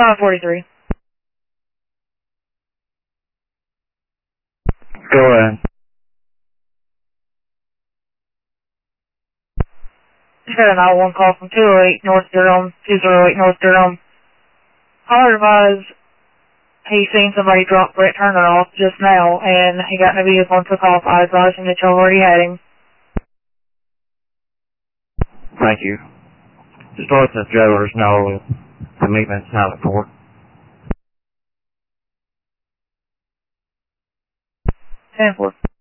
43. Go ahead. Just got a 911 call from 208 North Durham, 208 North Durham. Caller advised he seen somebody drop Brett Turner off just now, and he got in a vehicle and took off. I advised him that y'all already had him. Thank you. Just let the jailers know the maintenance now at Fort. 10-4.